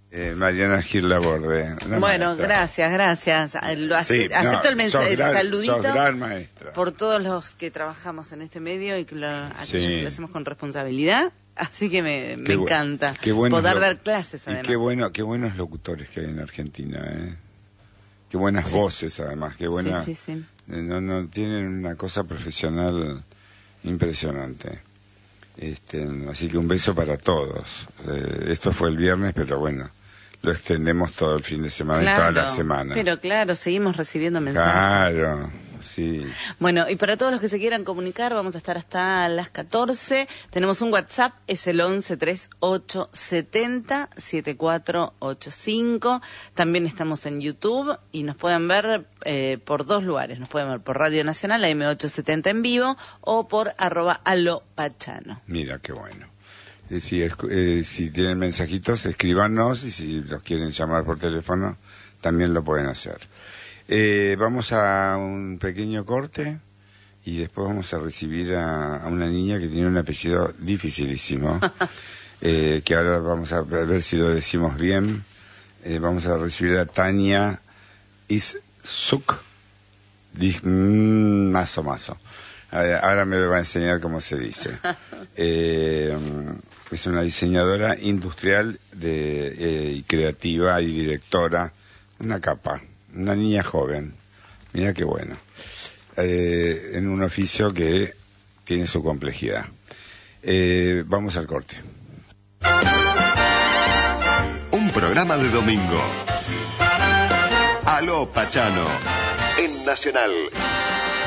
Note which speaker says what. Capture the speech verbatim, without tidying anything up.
Speaker 1: Eh, Mariana Gil Laborde.
Speaker 2: Bueno,
Speaker 1: maestra.
Speaker 2: gracias, gracias. Lo ace
Speaker 1: Sí,
Speaker 2: acepto
Speaker 1: no,
Speaker 2: el, mensaje, el
Speaker 1: gran,
Speaker 2: saludito
Speaker 1: sos gran maestra.
Speaker 2: por todos los que trabajamos en este medio y que lo, aquellos
Speaker 1: Sí.
Speaker 2: que lo hacemos con responsabilidad. Así que me, me
Speaker 1: Qué bu
Speaker 2: encanta
Speaker 1: qué buenos
Speaker 2: poder
Speaker 1: lo
Speaker 2: dar clases, además.
Speaker 1: Y qué, bueno, qué buenos locutores que hay en Argentina, ¿eh? Qué buenas
Speaker 2: Sí.
Speaker 1: voces, además. Qué buena,
Speaker 2: Sí, sí, sí.
Speaker 1: eh, no, no, tienen una cosa profesional impresionante. Este, así que un beso para todos. Eh, esto fue el viernes, pero bueno, lo extendemos todo el fin de semana
Speaker 2: Claro,
Speaker 1: y toda la semana.
Speaker 2: pero claro, seguimos recibiendo mensajes.
Speaker 1: Claro, sí.
Speaker 2: Bueno, y para todos los que se quieran comunicar, vamos a estar hasta las catorce. Tenemos un WhatsApp, es el once treinta y ocho setenta setenta y cuatro ochenta y cinco. También estamos en YouTube y nos pueden ver eh, por dos lugares. Nos pueden ver por Radio Nacional, A M ochocientos setenta en vivo, o por arroba alopachano.
Speaker 1: Mira, qué bueno. Eh, si, eh, si tienen mensajitos, escríbanos, y si los quieren llamar por teléfono, también lo pueden hacer. Eh, vamos a un pequeño corte y después vamos a recibir a, a una niña que tiene un apellido dificilísimo, eh, que ahora vamos a ver si lo decimos bien. Eh, vamos a recibir a Tania Iszuk, mm, mazo mazo. Ahora me lo va a enseñar cómo se dice. Eh, es una diseñadora industrial de, eh, y creativa y directora, una capa, una niña joven. Mira qué bueno. Eh, en un oficio que tiene su complejidad. Eh, vamos al corte.
Speaker 3: Un programa de domingo. Aló Pachano, en Nacional.